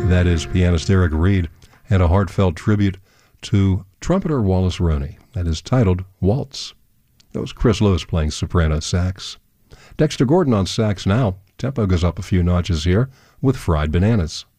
That is pianist Eric Reed and a heartfelt tribute to trumpeter Wallace Roney that is titled Waltz. That was Chris Lewis playing soprano sax. Dexter Gordon on sax now. Tempo goes up a few notches here with Fried Bananas.